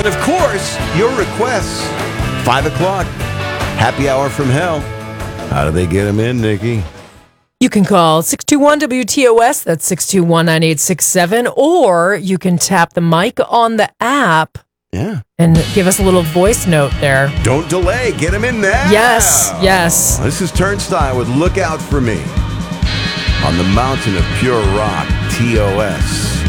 And of course, your requests. 5 o'clock, happy hour from hell. How do they get them in, Nikki? You can call 621-WTOS, that's 621-9867, or you can tap the mic on the app and give us a little voice note there. Don't delay, get them in now. Yes. This is Turnstile with Look Out For Me on the mountain of pure rock, TOS.